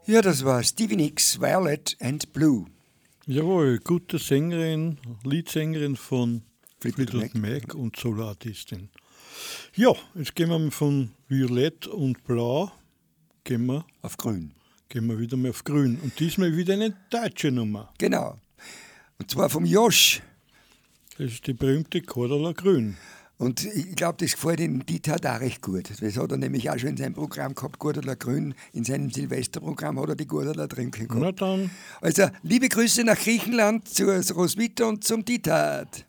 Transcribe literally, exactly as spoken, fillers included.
Ja, das war Stevie Nicks, Violet and Blue. Jawohl, gute Sängerin, Leadsängerin von Fleetwood Fleetwood Mac. Mac und Soloartistin. Ja, jetzt gehen wir von Violett und Blau, gehen wir, Auf grün. gehen wir wieder mal auf Grün. Und diesmal wieder eine deutsche Nummer. Genau. Und zwar vom Josch. Das ist die berühmte Cordula Grün. Und ich glaube, das gefällt dem Dieter auch recht gut. Das hat er nämlich auch schon in seinem Programm gehabt, Gordela Grün. In seinem Silvesterprogramm hat er die Gordela drin gehabt. Na dann. Also, liebe Grüße nach Griechenland, zur Roswitha und zum Dieter.